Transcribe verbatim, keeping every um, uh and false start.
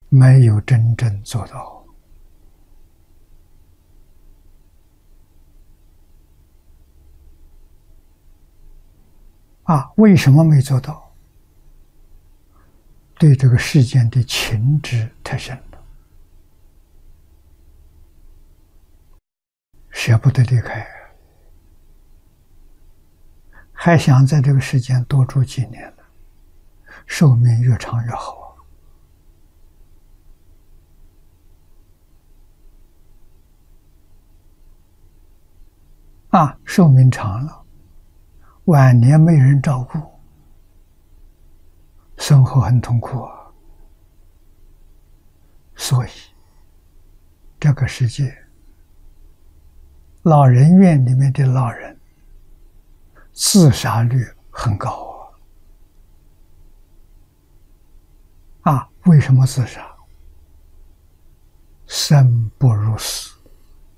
没有真正做到。啊，为什么没做到？对这个世间的情执太深了，舍不得离开，还想在这个世间多住几年呢，寿命越长越好。啊，寿命长了，晚年没人照顾，生活很痛苦啊。所以，这个世界，老人院里面的老人，自杀率很高啊！啊，为什么自杀？生不如死。